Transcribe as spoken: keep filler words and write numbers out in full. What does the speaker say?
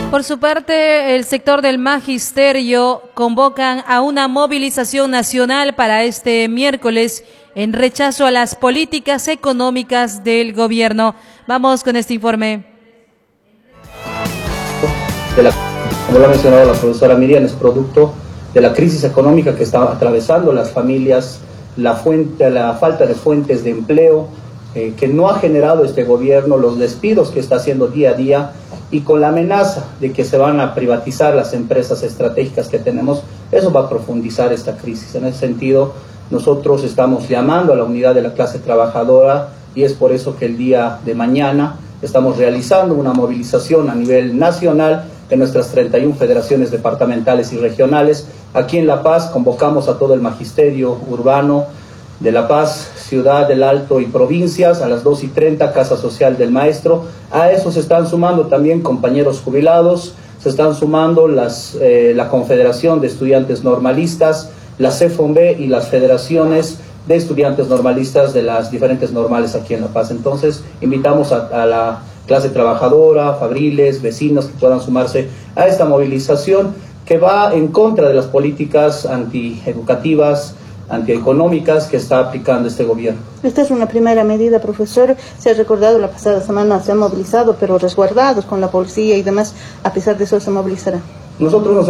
Por su parte, el sector del magisterio convocan a una movilización nacional para este miércoles en rechazo a las políticas económicas del gobierno. Vamos con este informe. De la, como lo ha mencionado la profesora Miriam, es producto de la crisis económica que están atravesando las familias, la, fuente, la falta de fuentes de empleo eh, que no ha generado este gobierno, los despidos que está haciendo día a día, y con la amenaza de que se van a privatizar las empresas estratégicas que tenemos. Eso va a profundizar esta crisis. En ese sentido, nosotros estamos llamando a la unidad de la clase trabajadora, y es por eso que el día de mañana estamos realizando una movilización a nivel nacional de nuestras treinta y una federaciones departamentales y regionales. Aquí en La Paz convocamos a todo el magisterio urbano de La Paz, Ciudad del Alto y provincias, a las dos y treinta, Casa Social del Maestro. A eso se están sumando también compañeros jubilados, se están sumando las, eh, la Confederación de Estudiantes Normalistas, la CEFOMB y las federaciones de estudiantes normalistas de las diferentes normales aquí en La Paz. Entonces, invitamos a, a la clase trabajadora, fabriles, vecinos que puedan sumarse a esta movilización que va en contra de las políticas antieducativas, antieconómicas que está aplicando este gobierno. Esta es una primera medida, profesor. Se ha recordado, la pasada semana se han movilizado, pero resguardados con la policía y demás. A pesar de eso, se movilizará. Nosotros nos